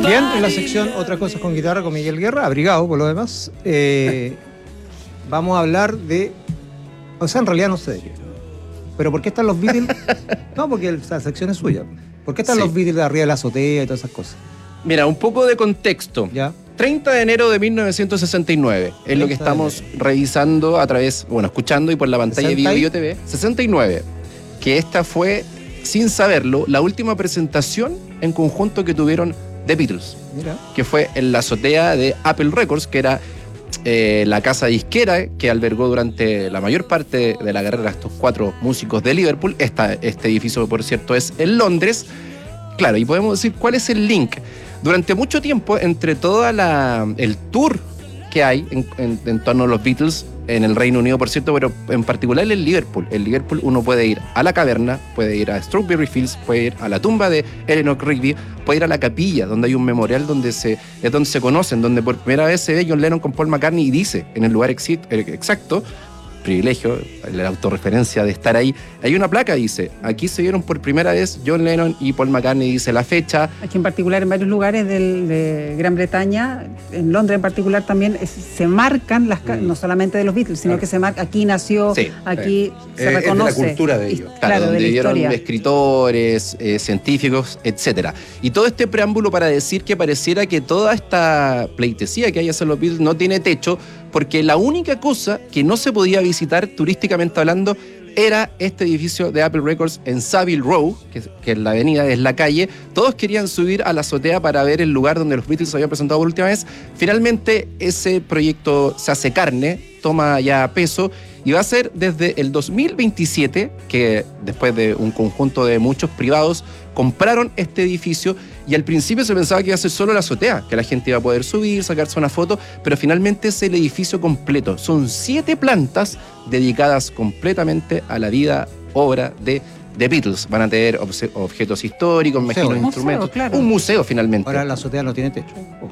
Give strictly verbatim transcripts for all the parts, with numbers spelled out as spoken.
Bien, en la sección Otras cosas con guitarra con Miguel Guerra, abrigado por lo demás, eh, vamos a hablar de... O sea, en realidad no sé de qué. Pero ¿por qué están los Beatles? No, porque la sección es suya. ¿Por qué están sí. los Beatles de arriba de la azotea y todas esas cosas? Mira, un poco de contexto. ¿Ya? treinta de enero de mil novecientos sesenta y nueve es lo que estamos revisando a través, bueno, escuchando y por la pantalla de Video T V. sesenta y nueve, que esta fue, sin saberlo, la última presentación en conjunto que tuvieron The Beatles. Mira. Que fue en la azotea de Apple Records, que era eh, la casa disquera que albergó durante la mayor parte de la carrera a estos cuatro músicos de Liverpool. Esta, este edificio, por cierto, es en Londres. Claro, y podemos decir cuál es el link. Durante mucho tiempo, entre todo el tour que hay en, en, en torno a los Beatles en el Reino Unido, por cierto, pero en particular en Liverpool. En Liverpool uno puede ir a la caverna, puede ir a Strawberry Fields, puede ir a la tumba de Eleanor Rigby, puede ir a la capilla, donde hay un memorial donde se, es donde se conocen, donde por primera vez se ve John Lennon con Paul McCartney y dice en el lugar exacto, privilegio, la autorreferencia de estar ahí, hay una placa, dice, aquí se vieron por primera vez John Lennon y Paul McCartney, dice la fecha. Aquí en particular en varios lugares del, de Gran Bretaña, en Londres en particular también, es, se marcan, las mm. no solamente de los Beatles, sino claro. que se marca, aquí nació, sí, aquí sí. se eh, reconoce. Es de la cultura de ellos. Claro, claro donde de vieron escritores, eh, científicos, etcétera. Y todo este preámbulo para decir que pareciera que toda esta pleitesía que hay hacia los Beatles no tiene techo, porque la única cosa que no se podía visitar turísticamente hablando era este edificio de Apple Records en Savile Row, que, que es la avenida, es la calle. Todos querían subir a la azotea para ver el lugar donde los Beatles se habían presentado por última vez. Finalmente ese proyecto se hace carne, toma ya peso, y va a ser desde el dos mil veintisiete, que después de un conjunto de muchos privados compraron este edificio, y al principio se pensaba que iba a ser solo la azotea, que la gente iba a poder subir, sacarse una foto, pero finalmente es el edificio completo. Son siete plantas dedicadas completamente a la vida, obra de The Beatles. Van a tener obje- objetos históricos, me imagino, museo, instrumentos. Claro. Un museo finalmente. Ahora la azotea no tiene techo. Oh.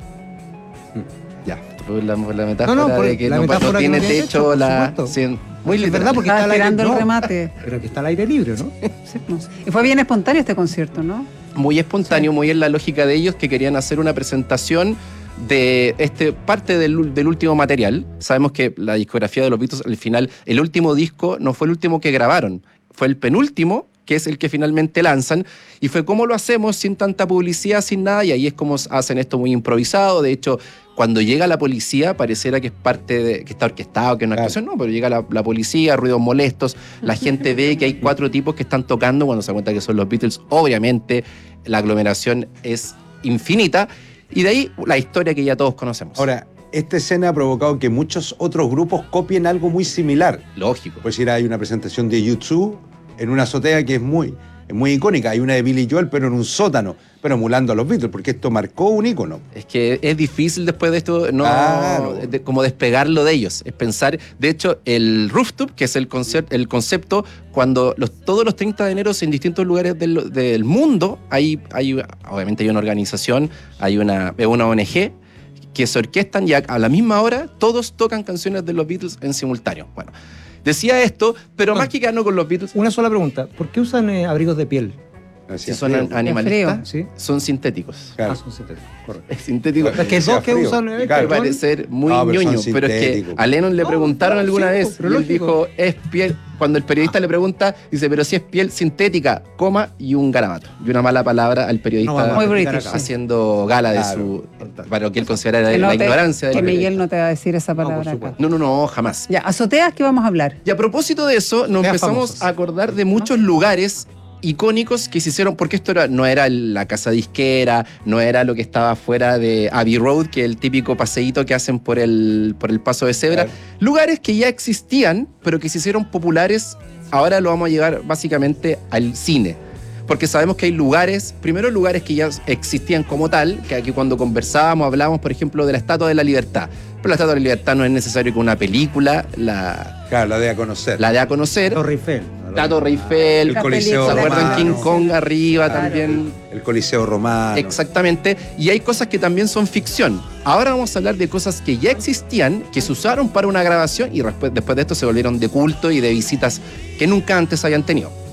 Ya, la, la metáfora no, no, de que la no, metáfora no tiene que no techo, techo la... Sí, muy es verdad, porque estaba está al esperando aire, el no, remate. Pero que está al aire libre, ¿no? Sí, no sé. Y fue bien espontáneo este concierto, ¿no? Muy espontáneo, sí. Muy en la lógica de ellos, que querían hacer una presentación de este parte del, del último material. Sabemos que la discografía de los Beatles, al final, el último disco no fue el último que grabaron, fue el penúltimo, que es el que finalmente lanzan, y fue como lo hacemos sin tanta publicidad, sin nada, y ahí es como hacen esto muy improvisado. De hecho, cuando llega la policía, pareciera que es parte de, que está orquestado, que es una claro. actuación, no, pero llega la, la policía, ruidos molestos, la gente ve que hay cuatro tipos que están tocando, cuando se da cuenta que son los Beatles, obviamente la aglomeración es infinita, y de ahí la historia que ya todos conocemos. Ahora, esta escena ha provocado que muchos otros grupos copien algo muy similar. Lógico. Pues ir hay una presentación de U dos en una azotea que es muy, es muy icónica. Hay una de Billy Joel, pero en un sótano, pero emulando a los Beatles, porque esto marcó un ícono. Es que es difícil después de esto no claro. de, como despegarlo de ellos. Es pensar, de hecho, el rooftop, que es el, concept, el concepto, cuando los, todos los treinta de enero en distintos lugares del, del mundo, hay, hay, obviamente hay una organización, hay una, una O N G, que se orquestan y a la misma hora todos tocan canciones de los Beatles en simultáneo. Bueno, decía esto, pero bueno, más que quedarnos con los Beatles... Una sola pregunta, ¿por qué usan eh, abrigos de piel? Si son frío. Animalistas, ¿sí? Son sintéticos. Claro. Ah, son sintéticos, correcto. Es sintético. Es que dos que usan... Eh, claro, puede parecer muy no, pero ñoño, pero es que a Lennon le no, preguntaron no, alguna sí, vez, y él dijo, es piel... Cuando el periodista ah. le pregunta, dice, pero si es piel sintética, coma, y un garabato. Y una mala palabra al periodista, no, muy british, haciendo gala de claro. su... Para lo que él considerara la te, ignorancia. Que Miguel no te va a decir esa palabra no, acá. No, no, no, jamás. Ya, azoteas, ¿qué vamos a hablar? Y a propósito de eso, nos empezamos famosos. a acordar de muchos ¿no? lugares icónicos que se hicieron, porque esto era, no era la casa disquera, no era lo que estaba fuera de Abbey Road, que es el típico paseíto que hacen por el, por el paso de cebra. Claro. Lugares que ya existían, pero que se hicieron populares, ahora lo vamos a llevar básicamente al cine. Porque sabemos que hay lugares, primero lugares que ya existían como tal, que aquí cuando conversábamos, hablábamos, por ejemplo, de la Estatua de la Libertad. Pero la Estatua de la Libertad no es necesario que una película la... Claro, la dé a conocer. La dé a conocer. Torre Eiffel. La Torre Eiffel. El Coliseo ¿se acuerdan? Romano. King Kong arriba claro. también. El Coliseo Romano. Exactamente. Y hay cosas que también son ficción. Ahora vamos a hablar de cosas que ya existían, que se usaron para una grabación y después, después de esto se volvieron de culto y de visitas que nunca antes habían tenido.